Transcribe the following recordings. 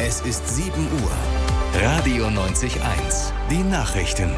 Es ist 7 Uhr. Radio 90.1. Die Nachrichten.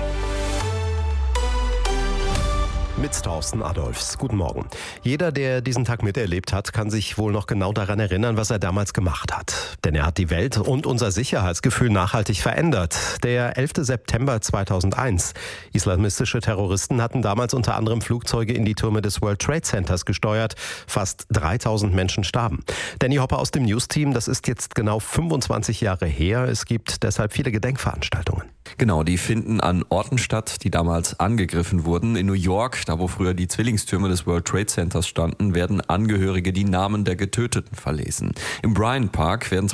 Mit Thorsten Adolfs. Guten Morgen. Jeder, der diesen Tag miterlebt hat, kann sich wohl noch genau daran erinnern, was er damals gemacht hat. Denn er hat die Welt und unser Sicherheitsgefühl nachhaltig verändert. Der 11. September 2001. Islamistische Terroristen hatten damals unter anderem Flugzeuge in die Türme des World Trade Centers gesteuert. Fast 3000 Menschen starben. Danny Hopper aus dem News-Team, das ist jetzt genau 25 Jahre her. Es gibt deshalb viele Gedenkveranstaltungen. Genau, die finden an Orten statt, die damals angegriffen wurden. In New York, da wo früher die Zwillingstürme des World Trade Centers standen, werden Angehörige die Namen der Getöteten verlesen. Im Bryant Park werden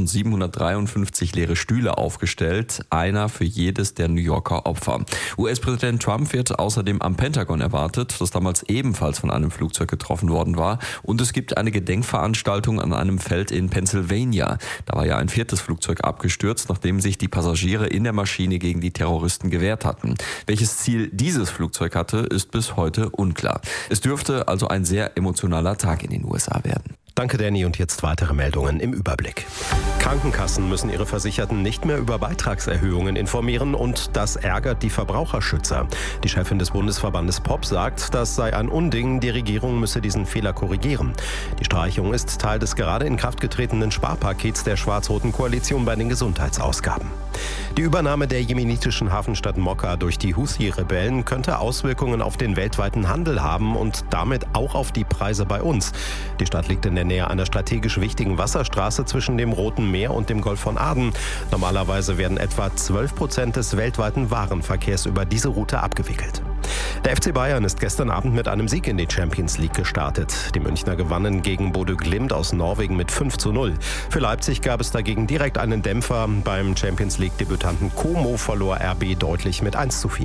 2753 leere Stühle aufgestellt, einer für jedes der New Yorker Opfer. US-Präsident Trump wird außerdem am Pentagon erwartet, das damals ebenfalls von einem Flugzeug getroffen worden war. Und es gibt eine Gedenkveranstaltung an einem Feld in Pennsylvania. Da war ja ein 4. Flugzeug abgestürzt, nachdem sich die Passagiere in der Maschine gegen die Terroristen gewehrt hatten. Welches Ziel dieses Flugzeug hatte, ist bis heute unklar. Es dürfte also ein sehr emotionaler Tag in den USA werden. Danke, Danny. Und jetzt weitere Meldungen im Überblick. Krankenkassen müssen ihre Versicherten nicht mehr über Beitragserhöhungen informieren und das ärgert die Verbraucherschützer. Die Chefin des Bundesverbandes POP sagt, das sei ein Unding, die Regierung müsse diesen Fehler korrigieren. Die Streichung ist Teil des gerade in Kraft getretenen Sparpakets der schwarz-roten Koalition bei den Gesundheitsausgaben. Die Übernahme der jemenitischen Hafenstadt Mokka durch die Houthi-Rebellen könnte Auswirkungen auf den weltweiten Handel haben und damit auch auf die Preise bei uns. Die Stadt liegt in der Nähe einer strategisch wichtigen Wasserstraße zwischen dem Roten Meer und dem Golf von Aden. Normalerweise werden etwa 12% des weltweiten Warenverkehrs über diese Route abgewickelt. Der FC Bayern ist gestern Abend mit einem Sieg in die Champions League gestartet. Die Münchner gewannen gegen Bodø Glimt aus Norwegen mit 5:0. Für Leipzig gab es dagegen direkt einen Dämpfer. Beim Champions League-Debütanten Como verlor RB deutlich mit 1:4.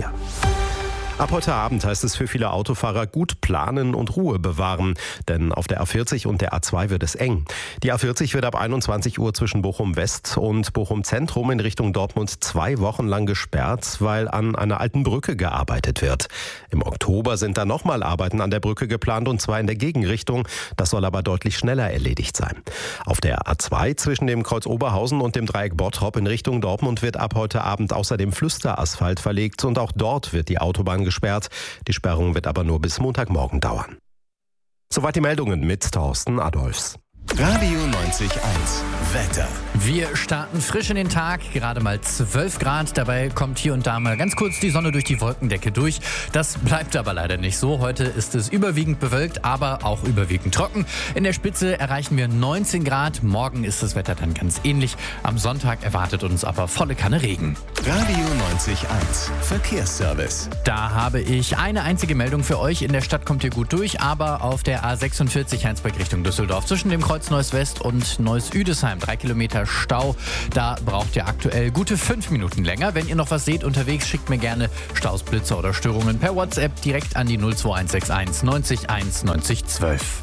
Ab heute Abend heißt es für viele Autofahrer gut planen und Ruhe bewahren, denn auf der A40 und der A2 wird es eng. Die A40 wird ab 21 Uhr zwischen Bochum West und Bochum Zentrum in Richtung Dortmund 2 Wochen lang gesperrt, weil an einer alten Brücke gearbeitet wird. Im Oktober sind dann nochmal Arbeiten an der Brücke geplant und zwar in der Gegenrichtung. Das soll aber deutlich schneller erledigt sein. Auf der A2 zwischen dem Kreuz Oberhausen und dem Dreieck Bottrop in Richtung Dortmund wird ab heute Abend außerdem Flüsterasphalt verlegt und auch dort wird die Autobahn gesperrt. Die Sperrung wird aber nur bis Montagmorgen dauern. Soweit die Meldungen mit Thorsten Adolfs. Radio 90.1. Wetter. Wir starten frisch in den Tag, gerade mal 12 Grad. Dabei kommt hier und da mal ganz kurz die Sonne durch die Wolkendecke durch. Das bleibt aber leider nicht so. Heute ist es überwiegend bewölkt, aber auch überwiegend trocken. In der Spitze erreichen wir 19 Grad. Morgen ist das Wetter dann ganz ähnlich. Am Sonntag erwartet uns aber volle Kanne Regen. Radio 90.1. Verkehrsservice. Da habe ich eine einzige Meldung für euch. In der Stadt kommt ihr gut durch, aber auf der A46 Heinsberg Richtung Düsseldorf zwischen dem Kreuz Neuss West und Neuss Üdesheim 3 Kilometer Stau. Da braucht ihr aktuell gute 5 Minuten länger. Wenn ihr noch was seht unterwegs, schickt mir gerne Staus, Blitzer oder Störungen per WhatsApp direkt an die 02161 90 1 90 12.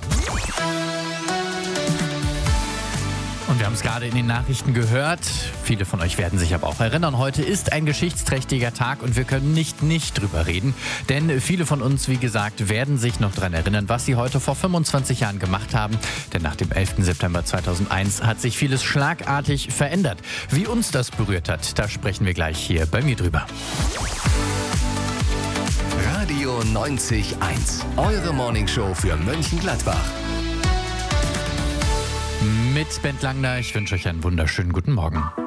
Und wir haben es gerade in den Nachrichten gehört. Viele von euch werden sich aber auch erinnern. Heute ist ein geschichtsträchtiger Tag und wir können nicht drüber reden. Denn viele von uns, wie gesagt, werden sich noch daran erinnern, was sie heute vor 25 Jahren gemacht haben. Denn nach dem 11. September 2001 hat sich vieles schlagartig verändert. Wie uns das berührt hat, da sprechen wir gleich hier bei mir drüber. Radio 90.1. Eure Morningshow für Mönchengladbach. Mit Bent Langner. Ich wünsche euch einen wunderschönen guten Morgen.